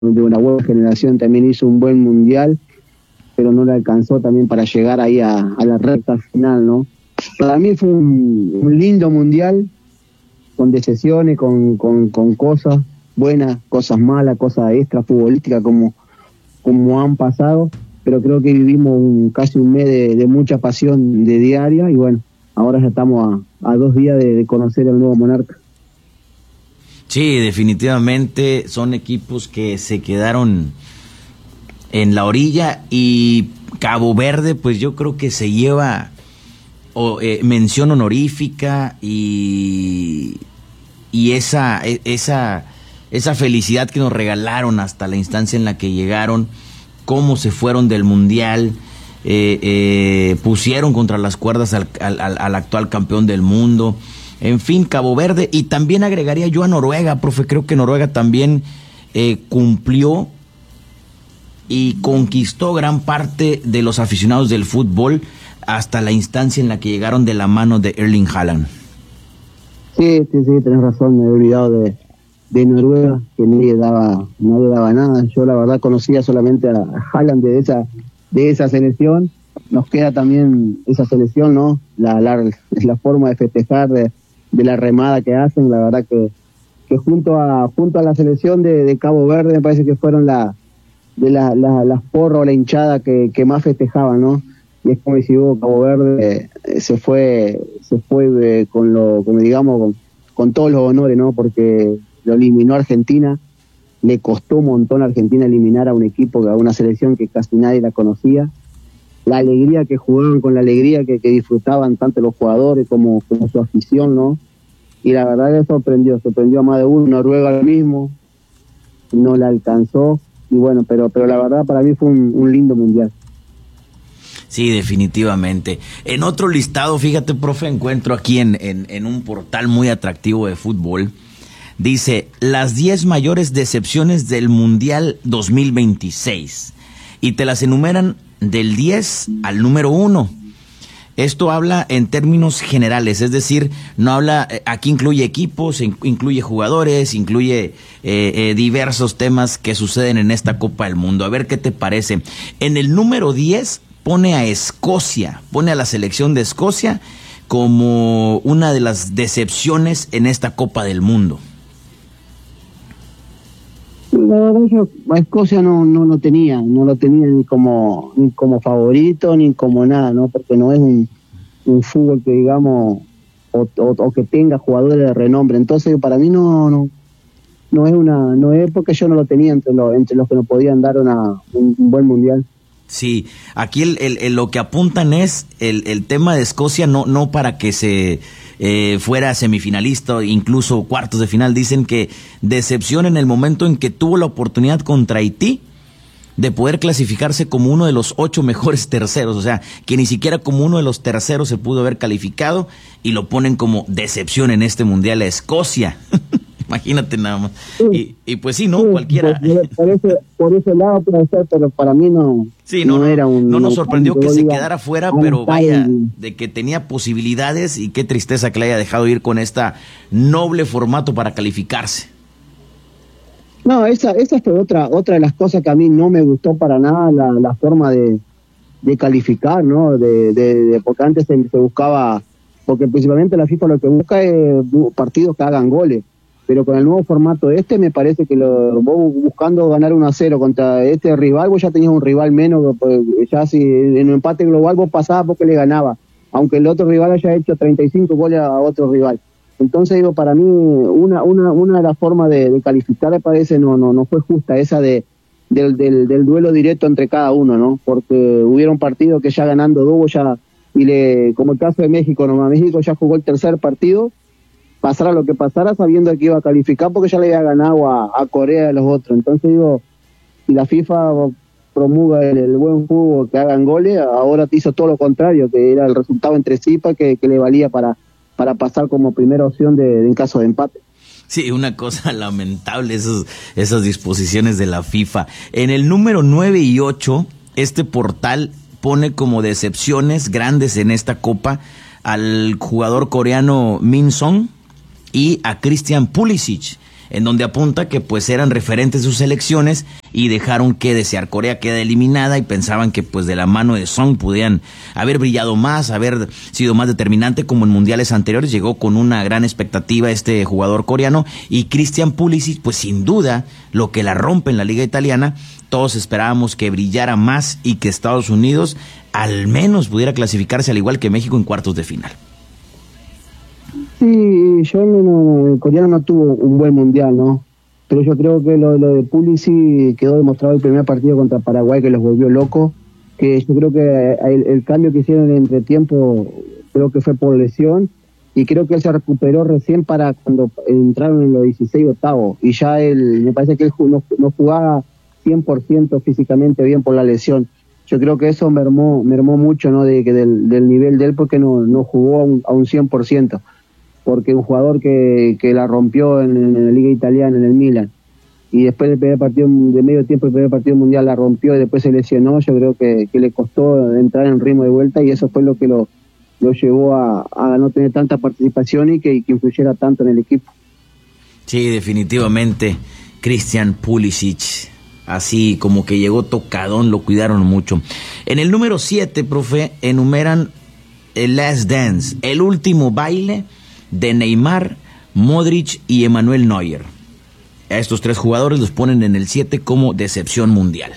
de una buena generación, también hizo un buen mundial, pero no le alcanzó también para llegar ahí a la recta final, ¿no? Para mí fue un lindo mundial, con decepciones, con cosas buenas, cosas malas, cosas extra futbolísticas como han pasado, pero creo que vivimos casi un mes de mucha pasión de diaria, y bueno, ahora ya estamos a 2 días de conocer al nuevo monarca. Sí, definitivamente son equipos que se quedaron en la orilla, y Cabo Verde pues yo creo que se lleva mención honorífica y esa felicidad que nos regalaron hasta la instancia en la que llegaron, cómo se fueron del mundial, pusieron contra las cuerdas al actual campeón del mundo. En fin, Cabo Verde, y también agregaría yo a Noruega, profe. Creo que Noruega también cumplió y conquistó gran parte de los aficionados del fútbol hasta la instancia en la que llegaron de la mano de Erling Haaland. Sí, tenés razón, me he olvidado de Noruega, que nadie daba nada. Yo la verdad conocía solamente a Haaland de esa selección. Nos queda también esa selección, ¿no? La forma de festejar, de la remada que hacen, la verdad que junto a la selección de Cabo Verde me parece que fueron las porras o la hinchada que más festejaban, ¿no? Y es como decís vos, Cabo Verde se fue con todos los honores, ¿no? Porque lo eliminó Argentina, le costó un montón a Argentina eliminar a un equipo, a una selección que casi nadie la conocía. La alegría que jugaban, con la alegría que disfrutaban tanto los jugadores como su afición, ¿no? Y la verdad que sorprendió a más de uno. Noruega lo mismo, no la alcanzó, y bueno, pero la verdad para mí fue un lindo mundial. Sí, definitivamente. En otro listado, fíjate, profe, encuentro aquí en un portal muy atractivo de fútbol, dice, las 10 mayores decepciones del Mundial 2026, y te las enumeran del 10 al número 1. Esto habla en términos generales, es decir, no habla, aquí incluye equipos, incluye jugadores, incluye diversos temas que suceden en esta Copa del Mundo. A ver qué te parece. En el número 10 pone a Escocia, pone a la selección de Escocia como una de las decepciones en esta Copa del Mundo. La verdad yo a Escocia no lo tenía ni como favorito ni como nada, ¿no? Porque no es un fútbol que digamos o que tenga jugadores de renombre. Entonces para mí no es porque yo no lo tenía entre los que nos podían dar un buen mundial. Sí, aquí lo que apuntan es el tema de Escocia, no para que se fuera semifinalista, incluso cuartos de final. Dicen que decepción en el momento en que tuvo la oportunidad contra Haití de poder clasificarse como uno de los 8 mejores terceros, o sea, que ni siquiera como uno de los terceros se pudo haber calificado, y lo ponen como decepción en este mundial a Escocia. Imagínate nada más. Sí. Y pues sí, ¿no? Sí, cualquiera. Por ese lado puede ser, pero para mí no. Sí, no era no nos sorprendió que se quedara fuera, pero vaya, de que tenía posibilidades, y qué tristeza que le haya dejado ir con esta noble formato para calificarse. No, esa fue otra de las cosas que a mí no me gustó para nada, la forma de calificar, ¿no? Porque antes se buscaba, porque principalmente la FIFA lo que busca es partidos que hagan goles. Pero con el nuevo formato me parece que vos buscando ganar 1-0 contra este rival, vos ya tenías un rival menos, pues ya si en un empate global vos pasabas porque le ganabas, aunque el otro rival haya hecho 35 goles a otro rival. Entonces digo, para mí una de las formas de calificar me parece no fue justa, esa del duelo directo entre cada uno, ¿no? Porque hubieron partidos que ya ganando dos, como el caso de México, nomás México ya jugó el tercer partido, pasara lo que pasara, sabiendo que iba a calificar porque ya le había ganado a Corea de los otros. Entonces digo, si la FIFA promulga el buen fútbol, que hagan goles, ahora te hizo todo lo contrario, que era el resultado entre sí que le valía para pasar como primera opción en caso de empate. Sí, una cosa lamentable esas disposiciones de la FIFA. En el número 9 y 8, este portal pone como decepciones grandes en esta Copa al jugador coreano Min Song y a Christian Pulisic. en donde apunta que pues eran referentes de sus selecciones y dejaron que desear. Corea queda eliminada y pensaban que pues de la mano de Son podían haber brillado más, haber sido más determinante como en mundiales anteriores. Llegó con una gran expectativa este jugador coreano, y Christian Pulisic pues sin duda lo que la rompe en la liga italiana. Todos esperábamos que brillara más y que Estados Unidos al menos pudiera clasificarse al igual que México en cuartos de final. Sí, el coreano no tuvo un buen mundial, ¿no? Pero yo creo que lo de Pulisic quedó demostrado el primer partido contra Paraguay, que los volvió locos, que yo creo que el cambio que hicieron en entretiempo creo que fue por lesión, y creo que él se recuperó recién para cuando entraron en los 16 octavos, y ya me parece que él no jugaba 100% físicamente bien por la lesión. Yo creo que eso mermó mucho, ¿no? Del nivel de él, porque no jugó a un 100%, porque un jugador que la rompió en la Liga Italiana, en el Milan, y después del primer partido de medio tiempo, el primer partido mundial la rompió y después se lesionó. Yo creo que le costó entrar en ritmo de vuelta, y eso fue lo que lo llevó a no tener tanta participación y que influyera tanto en el equipo. Sí, definitivamente Christian Pulisic, así como que llegó tocadón, lo cuidaron mucho. En el número 7, profe, enumeran el Last Dance, el último baile de Neymar, Modric y Emmanuel Neuer. A estos tres jugadores los ponen en el 7 como decepción mundial.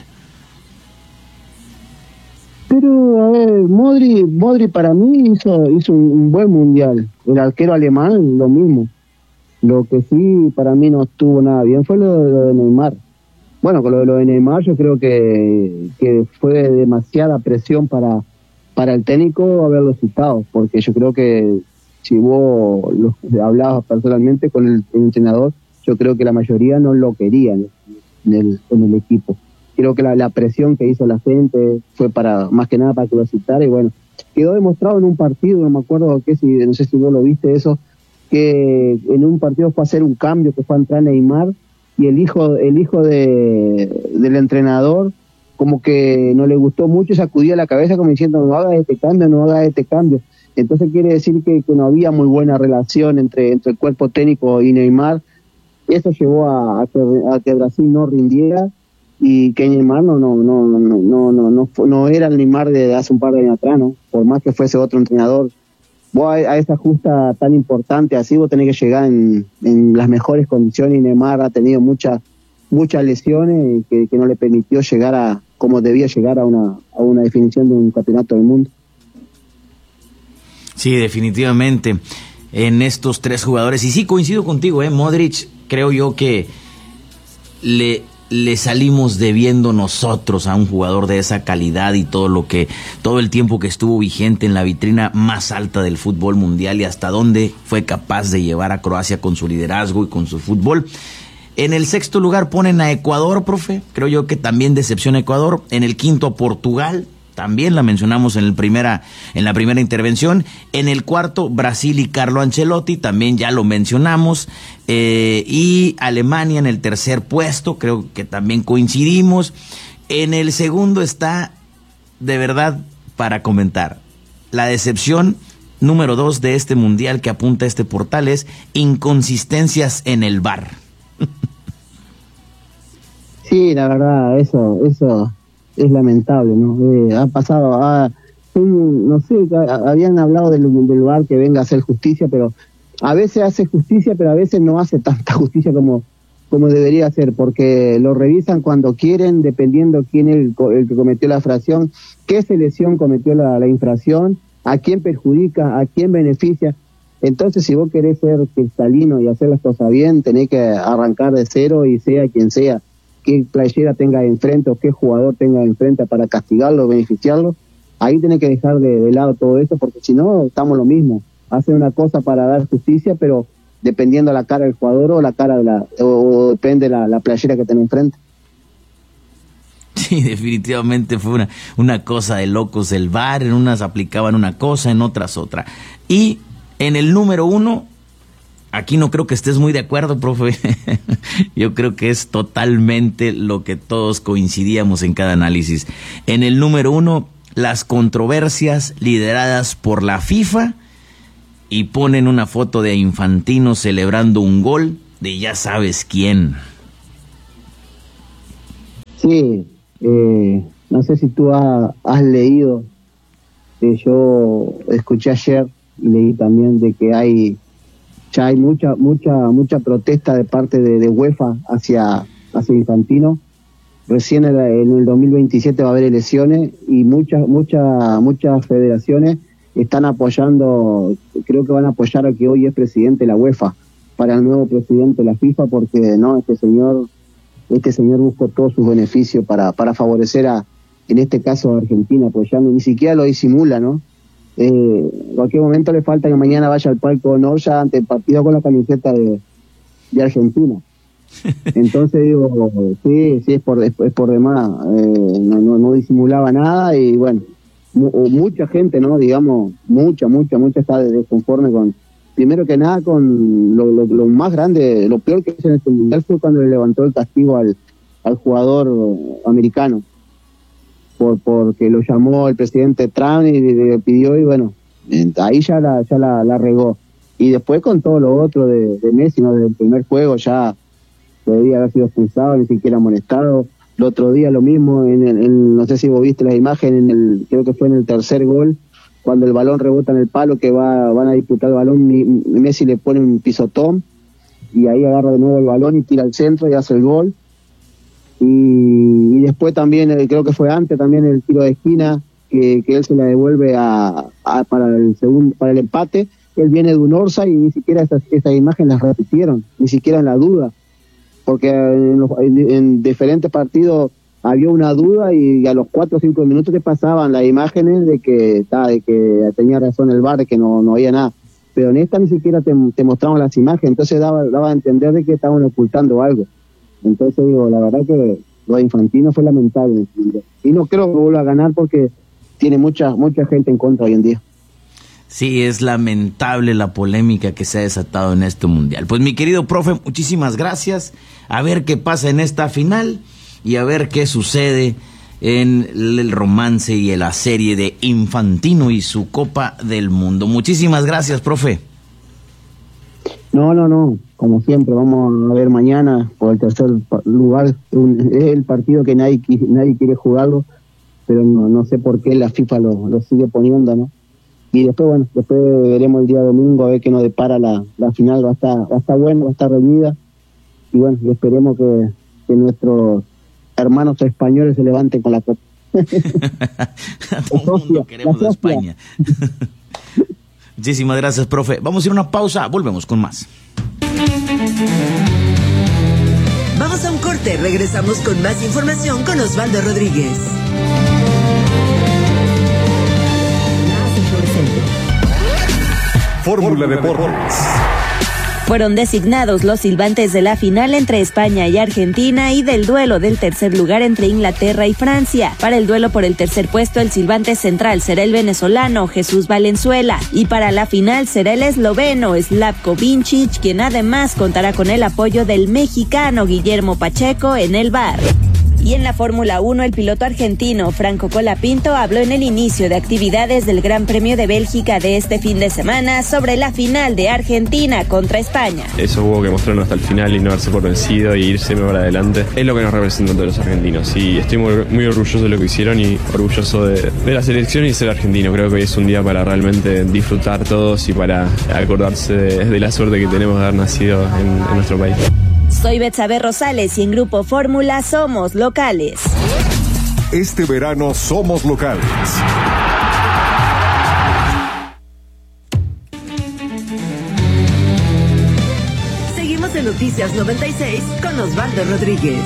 Pero, a ver, Modric para mí hizo un buen mundial. El arquero alemán, lo mismo. Lo que sí para mí no estuvo nada bien fue lo de Neymar. Bueno, con lo de Neymar yo creo que fue demasiada presión para el técnico haberlo citado, porque yo creo que si vos hablabas personalmente con el entrenador, yo creo que la mayoría no lo querían en el equipo. Creo que la presión que hizo la gente fue más que nada para que lo citara, y bueno, quedó demostrado en un partido, no me acuerdo no sé si vos lo viste eso, que en un partido fue a hacer un cambio, que fue a entrar Neymar, y el hijo del entrenador como que no le gustó mucho, sacudía la cabeza como diciendo no hagas este cambio. Entonces quiere decir que no había muy buena relación entre el cuerpo técnico y Neymar. Eso llevó a que Brasil no rindiera, y que Neymar no era el Neymar de hace un par de años atrás, ¿no? Por más que fuese otro entrenador. Vos a esa justa tan importante así, vos tenés que llegar en las mejores condiciones, y Neymar ha tenido muchas lesiones que no le permitió llegar como debía llegar a una definición de un campeonato del mundo. Sí, definitivamente en estos tres jugadores, y sí coincido contigo, Modric, creo yo que le salimos debiendo nosotros a un jugador de esa calidad, y todo el tiempo que estuvo vigente en la vitrina más alta del fútbol mundial, y hasta dónde fue capaz de llevar a Croacia con su liderazgo y con su fútbol. En el 6º lugar ponen a Ecuador, profe, creo yo que también decepciona Ecuador. En el 5º a Portugal, también la mencionamos en la primera intervención. En el 4º, Brasil y Carlo Ancelotti, también ya lo mencionamos. Y Alemania en el 3er puesto, creo que también coincidimos. En el 2º está, de verdad, para comentar, la decepción número 2 de este mundial que apunta este portal es inconsistencias en el VAR. Sí, la verdad, eso es lamentable, ¿no? Ha pasado, no sé, habían hablado del VAR que venga a hacer justicia, pero a veces hace justicia, pero a veces no hace tanta justicia como debería hacer, porque lo revisan cuando quieren, dependiendo quién es el que cometió la infracción, qué selección cometió la infracción, a quién perjudica, a quién beneficia. Entonces, si vos querés ser cristalino y hacer las cosas bien, tenés que arrancar de cero, y sea quien sea, qué playera tenga enfrente o qué jugador tenga enfrente para castigarlo, beneficiarlo. Ahí tenés que dejar de lado todo eso, porque si no, estamos lo mismo. Hacen una cosa para dar justicia, pero dependiendo la cara del jugador o la cara o depende la playera que tenga enfrente. Sí, definitivamente fue una cosa de locos el VAR. En unas aplicaban una cosa, en otras otra. Y en el número 1, aquí no creo que estés muy de acuerdo, profe. Yo creo que es totalmente lo que todos coincidíamos en cada análisis. En el número 1, las controversias lideradas por la FIFA, y ponen una foto de Infantino celebrando un gol de ya sabes quién. Sí, no sé si tú has leído, yo escuché ayer y leí también de que ya hay mucha protesta de parte de UEFA hacia Infantino. Recién en el 2027 va a haber elecciones y muchas federaciones están apoyando, creo que van a apoyar a que hoy es presidente de la UEFA para el nuevo presidente de la FIFA, porque no, este señor buscó todos sus beneficios para favorecer en este caso a Argentina, pues ya ni siquiera lo disimula, ¿no? En cualquier momento le falta que mañana vaya al Palco de Honor ya ante el partido con la camiseta de Argentina. Entonces digo, sí, es por demás, no disimulaba nada y bueno, mucha gente, ¿no? Digamos, mucha está desconforme con, primero que nada, con lo más grande, lo peor que hizo en este mundial fue cuando le levantó el castigo al jugador americano, porque lo llamó el presidente Trump y le pidió, y bueno, ahí ya la regó. Y después con todo lo otro de Messi, ¿no? Desde el primer juego ya podría haber sido expulsado, ni siquiera amonestado. El otro día lo mismo, no sé si vos viste las imágenes, creo que fue en el tercer gol, cuando el balón rebota en el palo, que van a disputar el balón, Messi le pone un pisotón, y ahí agarra de nuevo el balón y tira al centro y hace el gol. Y después también, creo que fue antes también el tiro de esquina, que él se la devuelve para el empate. Él viene de un Orsa y ni siquiera esas imágenes las repitieron, ni siquiera en la duda, porque en diferentes partidos había una duda y a los 4 o 5 minutos te pasaban las imágenes de que tenía razón el VAR, de que no había nada, pero en esta ni siquiera te mostraban las imágenes, entonces daba a entender de que estaban ocultando algo. Entonces digo, la verdad que lo de Infantino fue lamentable, y no creo que vuelva a ganar porque tiene mucha gente en contra hoy en día. Sí, es lamentable la polémica que se ha desatado en este mundial. Pues mi querido profe, muchísimas gracias. A ver qué pasa en esta final y a ver qué sucede en el romance y en la serie de Infantino y su Copa del Mundo. Muchísimas gracias, profe. No, como siempre, vamos a ver mañana por el tercer lugar. Es el partido que nadie quiere jugarlo, pero no sé por qué la FIFA lo sigue poniendo, ¿no? Y después veremos el día domingo a ver qué nos depara la final. Va a estar bueno, va a estar reñida. Y bueno, y esperemos que nuestros hermanos españoles se levanten con la copa. Todo el mundo queremos a España. Muchísimas gracias, profe. Vamos a ir a una pausa, volvemos con más. Vamos a un corte, regresamos con más información con Osvaldo Rodríguez. Fórmula Deportes. Fueron designados los silbantes de la final entre España y Argentina y del duelo del tercer lugar entre Inglaterra y Francia. Para el duelo por el tercer puesto, el silbante central será el venezolano Jesús Valenzuela y para la final será el esloveno Slavko Vincic, quien además contará con el apoyo del mexicano Guillermo Pacheco en el VAR. Y en la Fórmula 1, el piloto argentino Franco Colapinto habló en el inicio de actividades del Gran Premio de Bélgica de este fin de semana sobre la final de Argentina contra España. Eso hubo que mostrarlo hasta el final y no darse por vencido e irse para adelante. Es lo que nos representa a todos los argentinos y estoy muy orgulloso de lo que hicieron y orgulloso de la selección y de ser argentino. Creo que hoy es un día para realmente disfrutar todos y para acordarse de la suerte que tenemos de haber nacido en nuestro país. Soy Betsabe Rosales y en Grupo Fórmula somos locales. Este verano somos locales. Seguimos en Noticias 96 con Osvaldo Rodríguez.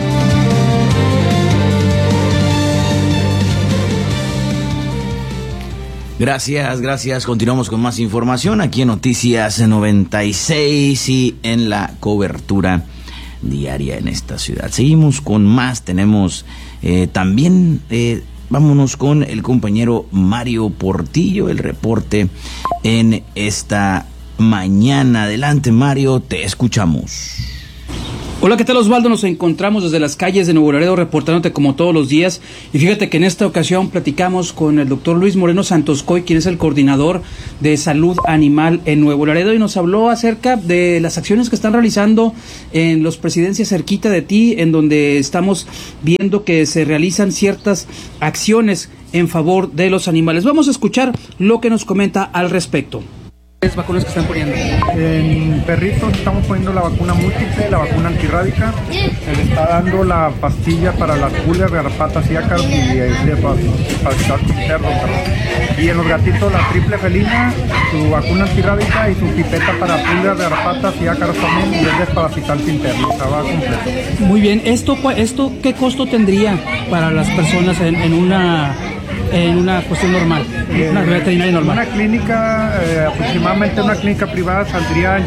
Gracias. Continuamos con más información aquí en Noticias 96 y en la cobertura diaria en esta ciudad. Seguimos con más, tenemos también, vámonos con el compañero Mario Portillo, el reporte en esta mañana. Adelante, Mario, te escuchamos. Hola, ¿qué tal, Osvaldo? Nos encontramos desde las calles de Nuevo Laredo reportándote como todos los días, y fíjate que en esta ocasión platicamos con el doctor Luis Moreno Santoscoy, quien es el coordinador de salud animal en Nuevo Laredo, y nos habló acerca de las acciones que están realizando en los Presidencias cerquita de ti, en donde estamos viendo que se realizan ciertas acciones en favor de los animales. Vamos a escuchar lo que nos comenta al respecto. ¿Qué vacunas que están poniendo? En perritos estamos poniendo la vacuna múltiple, la vacuna antirrábica, se le está dando la pastilla para las pulgas, garrapatas y ácaros y para interno. Y en los gatitos la triple felina, su vacuna antirrábica y su pipeta para pulgas, garrapatas y ácaros también, y el desparasitante interno, o sea, va completo. Muy bien, ¿esto qué costo tendría para las personas en una cuestión normal, una veterinaria normal? Una clínica, aproximadamente una clínica privada saldría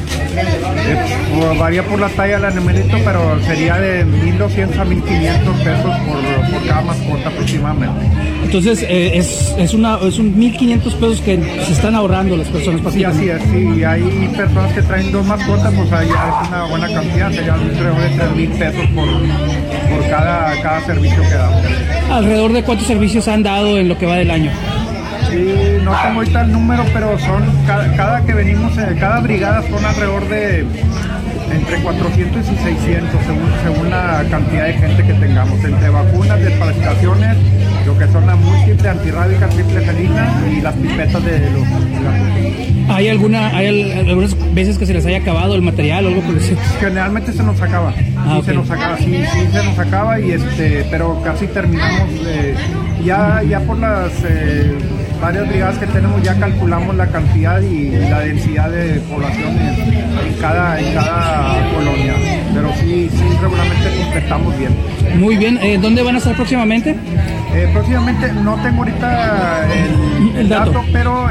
varía por la talla del animalito, pero sería de 1,200 a 1,500 pesos por cada mascota aproximadamente. Entonces es un 1,500 pesos que se están ahorrando las personas. Sí, así es, sí, hay personas que traen 2 mascotas, pues ahí ya es una buena cantidad, sería alrededor de 3,000 pesos por cada servicio que damos. ¿Alrededor de cuántos servicios han dado en lo que va del año? Sí, no tengo ahorita el número, pero son cada que venimos, cada brigada son alrededor de entre 400 y 600 según la cantidad de gente que tengamos, entre vacunas, desparasitaciones, lo que son la múltiple, antirrábica, triple felina y las pipetas de los gatos. ¿Hay algunas veces que se les haya acabado el material o algo por eso? Generalmente se nos acaba. Okay. Se nos acaba y pero casi terminamos ya por las varias brigadas que tenemos, ya calculamos la cantidad y la densidad de población en cada colonia, pero sí regularmente completamos bien. Muy bien, ¿dónde van a estar próximamente? Próximamente no tengo ahorita el dato, pero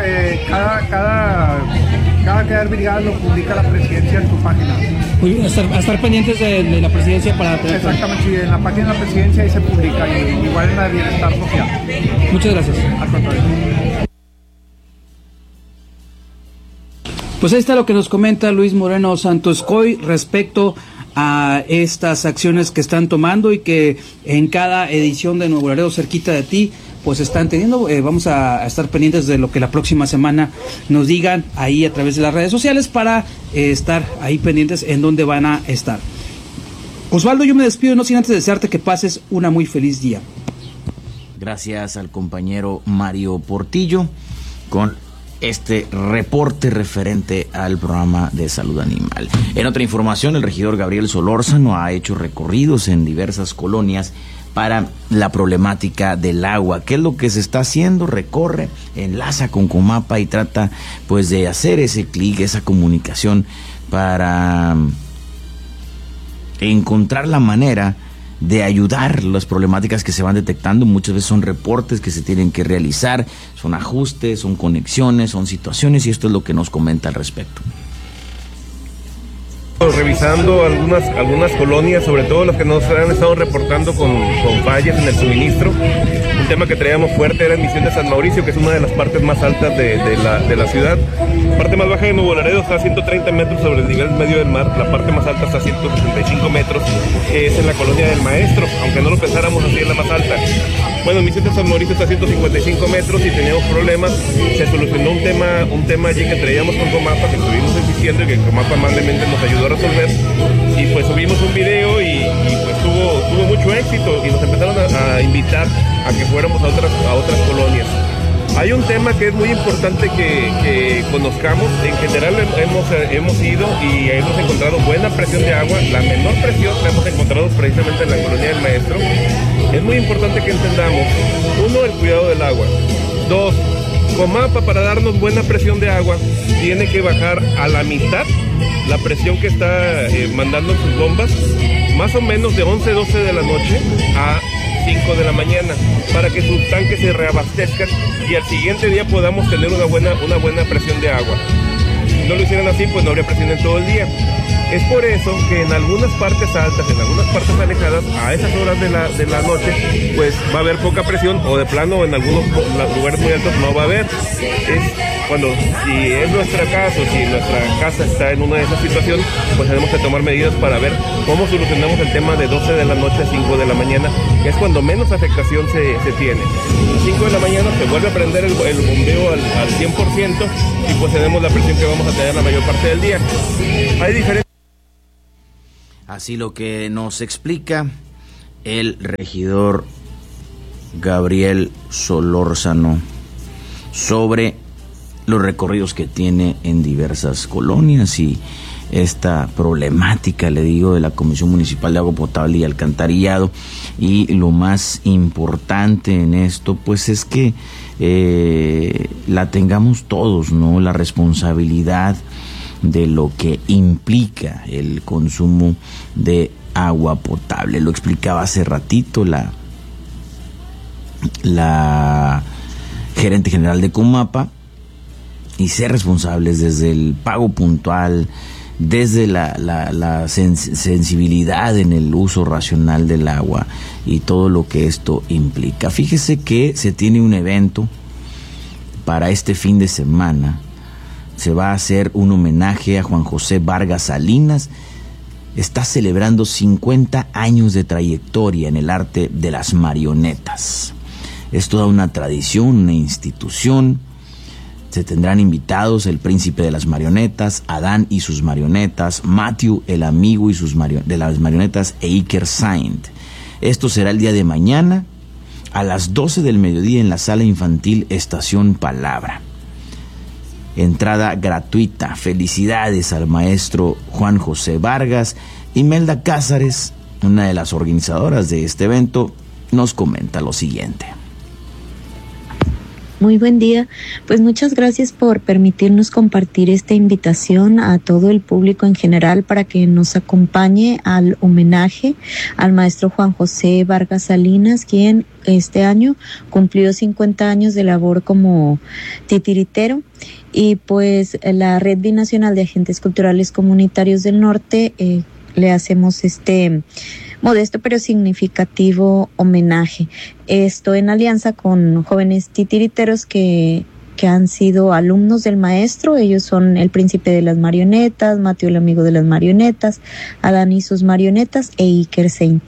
cada brigada lo publica la presidencia en su página. A estar pendientes de la presidencia para tener... Exactamente, sí, en la página de la presidencia ahí se publica, y igual en la de bienestar social. Muchas gracias. Al contrario. Pues ahí está lo que nos comenta Luis Moreno Santoscoy respecto a estas acciones que están tomando y que en cada edición de Nuevo Laredo cerquita de ti pues están teniendo. Vamos a estar pendientes de lo que la próxima semana nos digan ahí a través de las redes sociales para estar ahí pendientes en dónde van a estar. Osvaldo, yo me despido no sin antes desearte que pases una muy feliz día. Gracias al compañero Mario Portillo con este reporte referente al programa de salud animal. En otra información, el regidor Gabriel Solórzano ha hecho recorridos en diversas colonias para la problemática del agua. ¿Qué es lo que se está haciendo? Recorre, enlaza con Comapa y trata pues de hacer ese clic, esa comunicación para encontrar la manera de ayudar las problemáticas que se van detectando. Muchas veces son reportes que se tienen que realizar, son ajustes, son conexiones, son situaciones, y esto es lo que nos comenta al respecto. Revisando algunas colonias, sobre todo las que nos han estado reportando con fallas en el suministro. Un tema que traíamos fuerte era en Misión de San Mauricio, que es una de las partes más altas de la ciudad. La parte más baja de Nuevo Laredo está a 130 metros sobre el nivel medio del mar, la parte más alta está a 165 metros, que es en la colonia del Maestro, aunque no lo pensáramos, así es la más alta. Bueno, Misión de San Mauricio está a 155 metros y teníamos problemas. Se solucionó un tema allí que traíamos con Comapa, que estuvimos insistiendo y que Comapa amablemente nos ayudó a resolver, y pues subimos un video y pues tuvo mucho éxito, y nos empezaron a invitar a que fuéramos a otras colonias. Hay un tema que es muy importante que conozcamos. En general hemos ido y hemos encontrado buena presión de agua. La menor presión la hemos encontrado precisamente en la colonia del Maestro. Es muy importante que entendamos, 1, el cuidado del agua. 2, Comapa, para darnos buena presión de agua, tiene que bajar a la mitad la presión que está mandando en sus bombas, más o menos de 11, 12 de la noche a 5 de la mañana, para que sus tanques se reabastezcan y al siguiente día podamos tener una buena presión de agua. Si no lo hicieran así, pues no habría presión en todo el día. Es por eso que en algunas partes altas, en algunas partes alejadas, a esas horas de la noche, pues va a haber poca presión, o de plano en algunos lugares muy altos no va a haber. Si es nuestro caso, si nuestra casa está en una de esas situaciones, pues tenemos que tomar medidas para ver cómo solucionamos el tema de 12 de la noche a 5 de la mañana, que es cuando menos afectación se tiene. A 5 de la mañana se vuelve a prender el bombeo al 100% y pues tenemos la presión que vamos a tener la mayor parte del día. Hay diferentes. Así lo que nos explica el regidor Gabriel Solórzano sobre los recorridos que tiene en diversas colonias y esta problemática, le digo, de la Comisión Municipal de Agua Potable y Alcantarillado. Y lo más importante en esto, pues es que la tengamos todos, ¿no? La responsabilidad de lo que implica el consumo de agua potable. Lo explicaba hace ratito la gerente general de Comapa, y ser responsables desde el pago puntual, desde la sensibilidad en el uso racional del agua y todo lo que esto implica. Fíjese que se tiene un evento para este fin de semana. Se va a hacer un homenaje a Juan José Vargas Salinas. Está celebrando 50 años de trayectoria en el arte de las marionetas. Es toda una tradición, una institución. Se tendrán invitados el príncipe de las marionetas, Adán y sus marionetas, Matthew el amigo y de las marionetas, e Iker Saint. Esto será el día de mañana a las 12 del mediodía en la sala infantil Estación Palabra. Entrada gratuita. Felicidades al maestro Juan José Vargas. Imelda Cázares, una de las organizadoras de este evento, nos comenta lo siguiente. Muy buen día, pues muchas gracias por permitirnos compartir esta invitación a todo el público en general para que nos acompañe al homenaje al maestro Juan José Vargas Salinas, quien este año cumplió 50 años de labor como titiritero. Y pues la Red Binacional de Agentes Culturales Comunitarios del Norte le hacemos este modesto pero significativo homenaje. Esto en alianza con jóvenes titiriteros que han sido alumnos del maestro. Ellos son el príncipe de las marionetas, Mateo el amigo de las marionetas, Adán y sus marionetas e Iker Saint.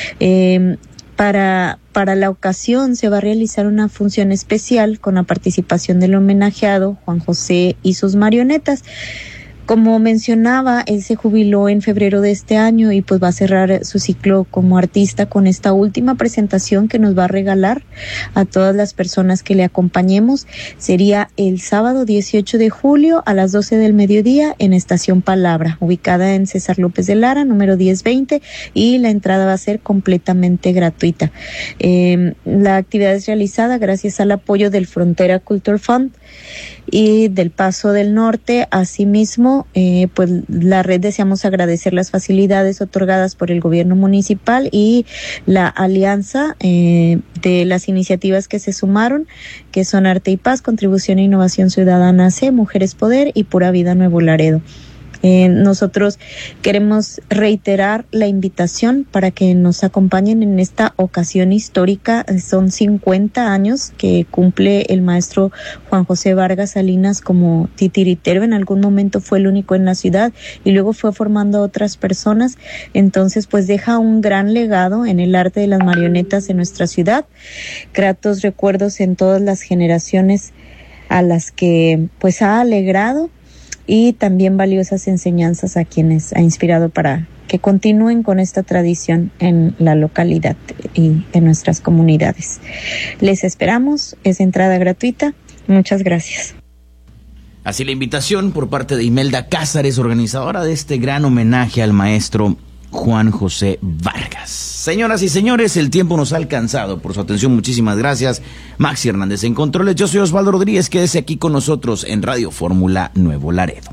Para la ocasión se va a realizar una función especial con la participación del homenajeado Juan José y sus marionetas. Como mencionaba, él se jubiló en febrero de este año y pues va a cerrar su ciclo como artista con esta última presentación que nos va a regalar a todas las personas que le acompañemos. Sería el sábado 18 de julio a las 12 del mediodía en Estación Palabra, ubicada en César López de Lara, número 1020, y la entrada va a ser completamente gratuita. La actividad es realizada gracias al apoyo del Frontera Culture Fund y del Paso del Norte. Asimismo, pues la red deseamos agradecer las facilidades otorgadas por el gobierno municipal y la alianza de las iniciativas que se sumaron, que son Arte y Paz, Contribución e Innovación Ciudadana C, Mujeres Poder y Pura Vida Nuevo Laredo. Nosotros queremos reiterar la invitación para que nos acompañen en esta ocasión histórica. Son 50 años que cumple el maestro Juan José Vargas Salinas como titiritero. En algún momento fue el único en la ciudad y luego fue formando a otras personas. Entonces, pues deja un gran legado en el arte de las marionetas en nuestra ciudad. Gratos recuerdos en todas las generaciones a las que pues ha alegrado, y también valiosas enseñanzas a quienes ha inspirado para que continúen con esta tradición en la localidad y en nuestras comunidades. Les esperamos, es entrada gratuita. Muchas gracias. Así la invitación por parte de Imelda Cázares, organizadora de este gran homenaje al maestro Juan José Vargas. Señoras y señores, el tiempo nos ha alcanzado. Por su atención, muchísimas gracias. Maxi Hernández en controles. Yo soy Osvaldo Rodríguez. Quédese aquí con nosotros en Radio Fórmula Nuevo Laredo.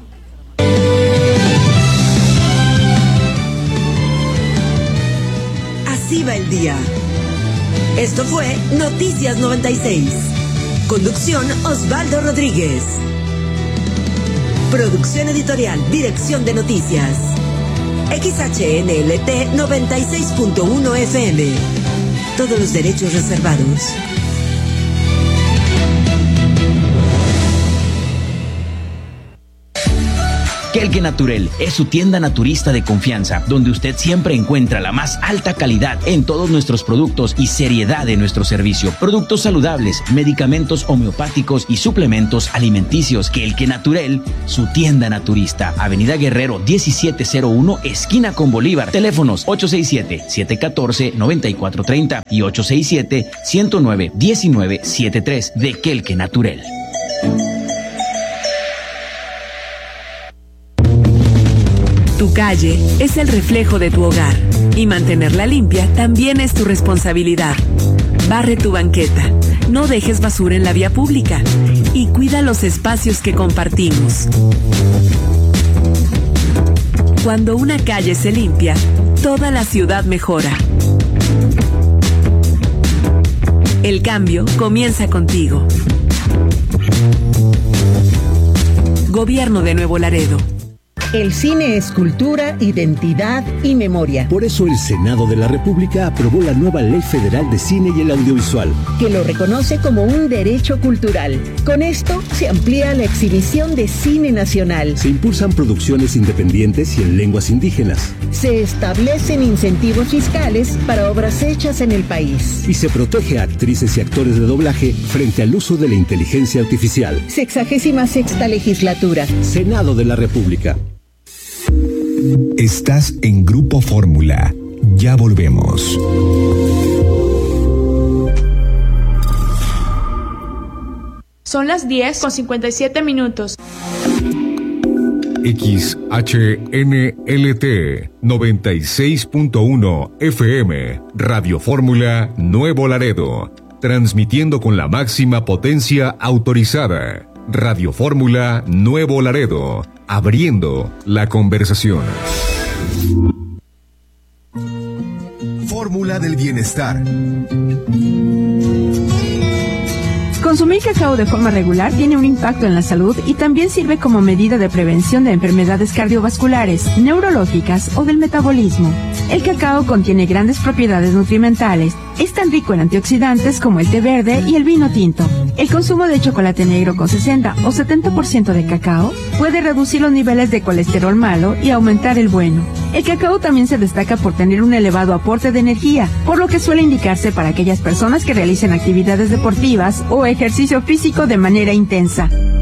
Así va el día. Esto fue Noticias 96. Conducción Osvaldo Rodríguez. Producción editorial, Dirección de Noticias XHNLT 96.1 FM. Todos los derechos reservados. Kelke Naturel es su tienda naturista de confianza, donde usted siempre encuentra la más alta calidad en todos nuestros productos y seriedad en nuestro servicio. Productos saludables, medicamentos homeopáticos y suplementos alimenticios. Kelke Naturel, su tienda naturista. Avenida Guerrero 1701, esquina con Bolívar. Teléfonos 867-714-9430 y 867-109-1973 de Kelke Naturel. Tu calle es el reflejo de tu hogar y mantenerla limpia también es tu responsabilidad. Barre tu banqueta, no dejes basura en la vía pública y cuida los espacios que compartimos. Cuando una calle se limpia, toda la ciudad mejora. El cambio comienza contigo. Gobierno de Nuevo Laredo. El cine es cultura, identidad y memoria. Por eso el Senado de la República aprobó la nueva Ley Federal de Cine y el Audiovisual, que lo reconoce como un derecho cultural. Con esto se amplía la exhibición de cine nacional. Se impulsan producciones independientes y en lenguas indígenas. Se establecen incentivos fiscales para obras hechas en el país. Y se protege a actrices y actores de doblaje frente al uso de la inteligencia artificial. 66ª legislatura. Senado de la República. Estás en Grupo Fórmula. Ya volvemos. Son las 10:57. XHNLT 96.1 FM. Radio Fórmula Nuevo Laredo. Transmitiendo con la máxima potencia autorizada. Radio Fórmula Nuevo Laredo. Abriendo la conversación. Fórmula del bienestar. Consumir cacao de forma regular tiene un impacto en la salud y también sirve como medida de prevención de enfermedades cardiovasculares, neurológicas o del metabolismo. El cacao contiene grandes propiedades nutrimentales. Es tan rico en antioxidantes como el té verde y el vino tinto. El consumo de chocolate negro con 60 o 70% de cacao puede reducir los niveles de colesterol malo y aumentar el bueno. El cacao también se destaca por tener un elevado aporte de energía, por lo que suele indicarse para aquellas personas que realicen actividades deportivas o ejercicio físico de manera intensa.